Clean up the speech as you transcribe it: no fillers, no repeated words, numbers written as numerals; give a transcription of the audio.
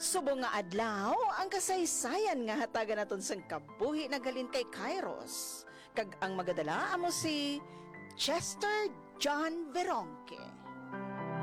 Subong nga adlaw ang kasaysayan nga hatagan naton sang kabuhi na galin kay Kairos. Kag ang magadala amo si Chester John Veronque.